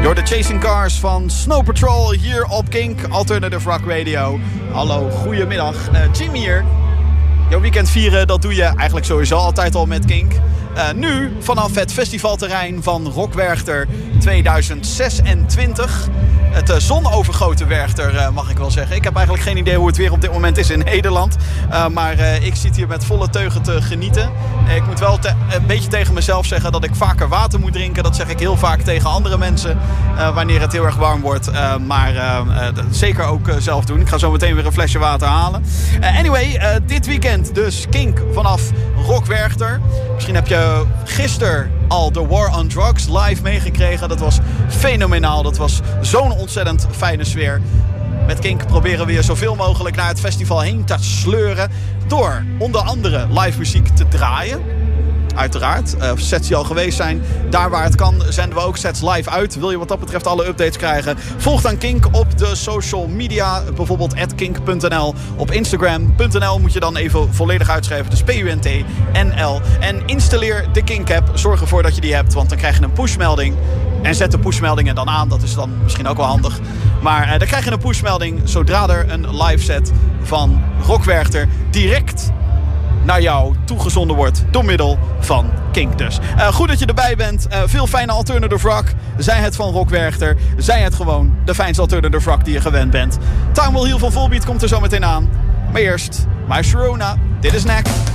Door de Chasing Cars van Snow Patrol hier op Kink Alternative Rock Radio. Hallo, goedemiddag. Jim hier. Jouw weekend vieren, dat doe je eigenlijk sowieso altijd al met Kink. Nu vanaf het festivalterrein van Rock Werchter 2026. Het zonovergoten Werchter, mag ik wel zeggen. Ik heb eigenlijk geen idee hoe het weer op dit moment is in Nederland. Maar ik zit hier met volle teugen te genieten. Ik moet wel een beetje tegen mezelf zeggen dat ik vaker water moet drinken. Dat zeg ik heel vaak tegen andere mensen wanneer het heel erg warm wordt. Maar zeker ook zelf doen. Ik ga zo meteen weer een flesje water halen. Anyway, dit weekend dus Kink vanaf Rock Werchter. Misschien heb je gisteren al The War on Drugs live meegekregen. Dat was fenomenaal. Dat was zo'n ontzettend fijne sfeer. Met Kink proberen we weer zoveel mogelijk naar het festival heen te sleuren. Door onder andere live muziek te draaien. Uiteraard. Sets die al geweest zijn. Daar waar het kan zenden we ook sets live uit. Wil je wat dat betreft alle updates krijgen? Volg dan Kink op de social media. Bijvoorbeeld @kink.nl. Op Instagram.nl moet je dan even volledig uitschrijven. Dus PUNTNL. En installeer de Kink app. Zorg ervoor dat je die hebt. Want dan krijg je een pushmelding. En zet de pushmeldingen dan aan. Dat is dan misschien ook wel handig. Maar dan krijg je een pushmelding zodra er een live set van Rock Werchter direct naar jou toegezonden wordt door middel van Kink dus. Goed dat je erbij bent. Veel fijne alternative rock. Zij het van Rock Werchter. Zij het gewoon de fijnste alternative rock die je gewend bent. Time Will Heal van Volbeat komt er zo meteen aan. Maar eerst, My Sharona. Dit is Nek.